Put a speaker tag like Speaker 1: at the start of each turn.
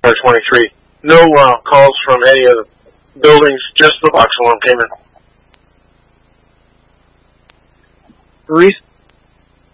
Speaker 1: by 23. No calls from any of the buildings, just the box alarm came in.